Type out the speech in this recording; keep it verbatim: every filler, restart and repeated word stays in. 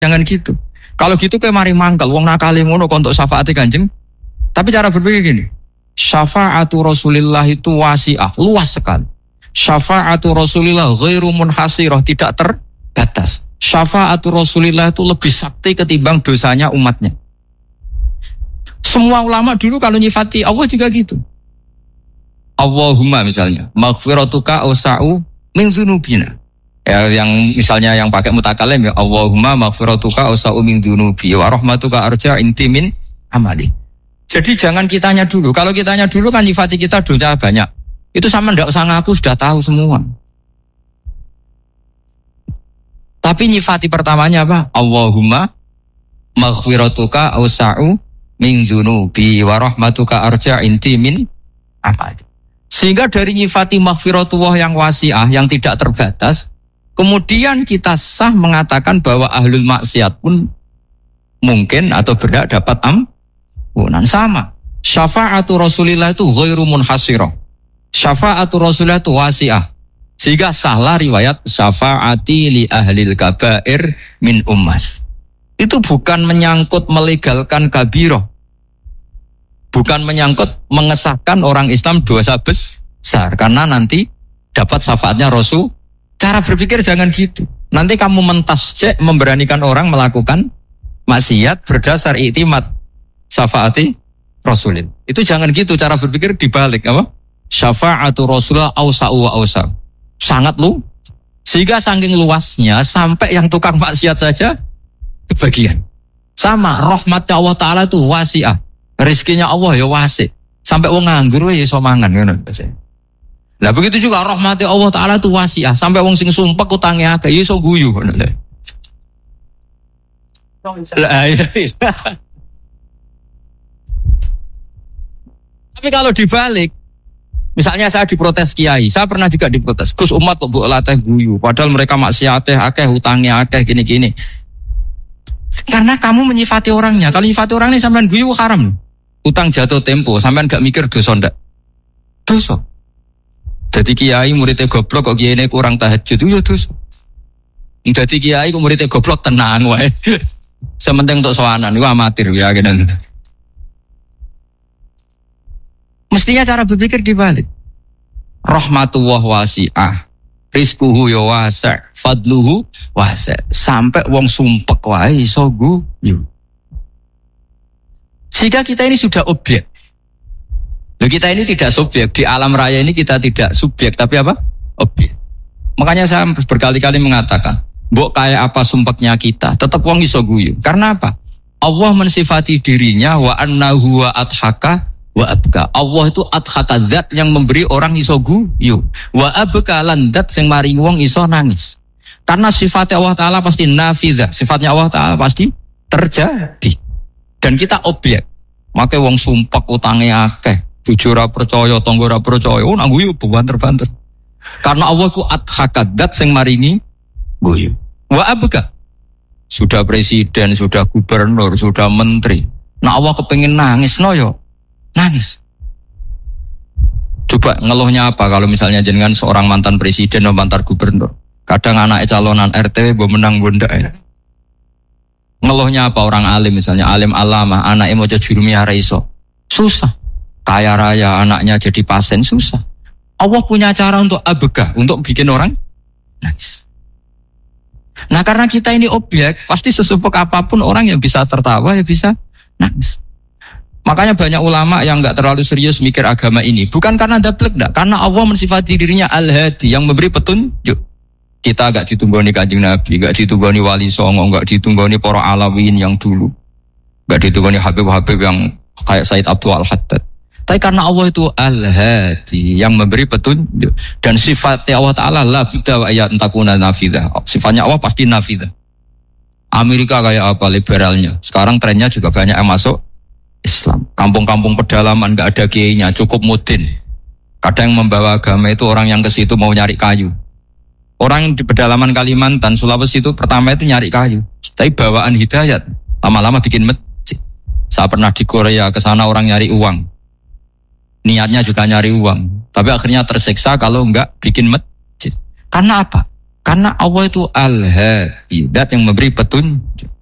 Jangan gitu. Kalau gitu kayak mari mangkel wong nakale ngono kok untuk syafaate Kanjeng. Tapi cara berpikir gini. Syafa'atu Rasulillah itu wasi'ah, luas sekali. Syafa'atu Rasulillah ghairu munhasirah, tidak terbatas. Syafa'atu Rasulillah itu lebih sakti ketimbang dosanya umatnya. Semua ulama dulu kalau nyifati Allah juga gitu. Allahumma misalnya, maghfiratuka awsa'u min dzunubina. Ya, yang misalnya yang pakai mutakalim ya Allahumma maghfiratuka awsa'u min dzunubi wa rahmatuka arja inti min amali. Jadi jangan kitanya dulu. Kalau kitanya dulu kan nyifati kita dosa banyak. Itu sama ndak usah ngaku sudah tahu semua. Tapi nyifati pertamanya apa? Allahumma maghfiratuka awsa'u min dzunubi wa rahmatuka arja inti min amali. Sehingga dari nyifati maghfiratullah yang wasi'ah, yang tidak terbatas, kemudian kita sah mengatakan bahwa ahlul maksiat pun mungkin atau berhak dapat ampunan. Sama. Syafa'atu Rasulillah itu ghairu munhasirah. Syafa'atu Rasulillah itu wasi'ah. Sehingga sahlah riwayat syafa'ati li ahlil kabair min ummah. Itu bukan menyangkut melegalkan kabirah. Bukan menyangkut mengesahkan orang Islam dosa besar. Karena nanti dapat syafaatnya Rasul. Cara berpikir jangan gitu. Nanti kamu mentasjek memberanikan orang melakukan maksiat berdasar iktimat syafaati Rasulin. Itu jangan gitu, cara berpikir dibalik apa? Syafa'atu Rasulullah awsa'u wa awsa'u. Sangat lu. Sehingga saking luasnya sampai yang tukang maksiat saja kebagian. Sama, rahmatnya Allah Ta'ala itu wasi'ah. Rizkinya Allah ya wasi. Sampai wong nganggur ya iso mangan ngono. Lah begitu juga rahmati Allah Ta'ala itu wasi'ah. Sampai wong sing sumpek utange akeh iso guyu. Lah Tapi kalau dibalik, misalnya saya diprotes kiai, saya pernah juga diprotes. Gus umat kok mbok latih guyu, padahal mereka maksiate akeh, hutangnya akeh gini-gini. Karena kamu menyifati orangnya. Kalau menyifati orang ini sampean guyu haram. Utang jatuh tempo, sampean gak mikir dosa ndak? Dosa. Jadi kiai muridnya goblok kok kiai ini kurang tahajud itu ya dosa. Jadi kiai kok muridnya goblok tenang wae. Sementing untuk sowanan itu amatir ya gitu. Mestinya cara berpikir dibalik. Rahmatullah wasi'ah. Rizkuhu ya wasi', fadluhu wasi'. Sampai wong sumpek wae iso guyu. Sehingga kita ini sudah objek. Loh, kita ini tidak subjek. Di alam raya ini kita tidak subjek, tapi apa? Objek. Makanya saya berkali-kali mengatakan, mbok kayak apa sumpeknya kita, tetap wong iso guyu. Karena apa? Allah mensifati dirinya wa annahu wa adhaka wa abka. Allah itu adhaka, zat yang memberi orang iso guyu. Wa abka lan zat sing maringi wong iso nangis. Karena sifatnya Allah Ta'ala pasti nafidzah. Sifatnya Allah Ta'ala pasti terjadi. Dan kita objek. Makanya wong sumpek utange akeh, bojo ora percaya, tangga ora percaya, oh nang guyu banter-banter. Karena Allah ku adhaka, zat sing maringi guyu. Wa abka. Sudah presiden, sudah gubernur, sudah menteri. Nah Allah kepengin nangis no yo. Nangis. Coba ngeluhnya apa kalau misalnya jenengan seorang mantan presiden atau mantan gubernur. Kadang anaknya calonan R T W menang bunda ya. Ngeluhnya apa orang alim misalnya, alim alama, anaknya mau jadi jurumiyah iso. Susah. Kaya raya anaknya jadi pasien, susah. Allah punya cara untuk abegah, untuk bikin orang nangis. Nah karena kita ini objek, pasti sesumpek apapun orang yang bisa tertawa, ya bisa nangis. Makanya banyak ulama yang gak terlalu serius mikir agama ini. Bukan karena daplek, enggak. Karena Allah mensifati dirinya Al-Hadi, yang memberi petunjuk. Kita gak ditunggoni Kanjeng Nabi, gak ditunggoni Wali Songo, gak ditunggoni para alawin yang dulu, gak ditunggoni Habib-Habib yang kayak Said Abdul Al-Haddad. Tapi karena Allah itu Al-Hadi, yang memberi petunjuk. Dan sifatnya Allah Ta'ala la bidda wa ayat entakuna nafidah. Sifatnya Allah pasti nafidah. Amerika kayak apa liberalnya. Sekarang trennya juga banyak yang masuk Islam. Kampung-kampung pedalaman gak ada kiainya, cukup mudin. Kadang yang membawa agama itu orang yang ke situ mau nyari kayu. Orang di pedalaman Kalimantan, Sulawesi itu pertama itu nyari kayu. Tapi bawaan hidayat, lama-lama bikin masjid. Saya pernah di Korea, ke sana orang nyari uang. Niatnya juga nyari uang. Tapi akhirnya tersiksa kalau enggak bikin masjid. Karena apa? Karena Allah itu al-hadi, zat yang memberi petunjuk.